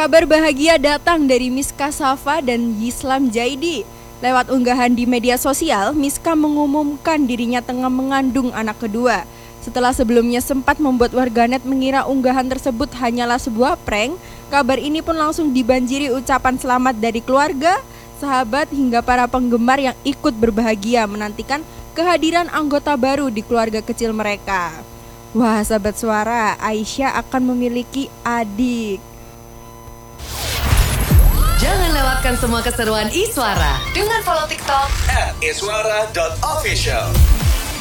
Kabar bahagia datang dari Miska Safa dan Yislam Jaidi. Lewat unggahan di media sosial, Miska mengumumkan dirinya tengah mengandung anak kedua. Setelah sebelumnya sempat membuat warganet mengira unggahan tersebut hanyalah sebuah prank, kabar ini pun langsung dibanjiri ucapan selamat dari keluarga, sahabat hingga para penggemar yang ikut berbahagia menantikan kehadiran anggota baru di keluarga kecil mereka. Wah, sahabat suara, Aisyah akan memiliki adik. Jangan lewatkan semua keseruan Iswara dengan follow TikTok @iswara.official.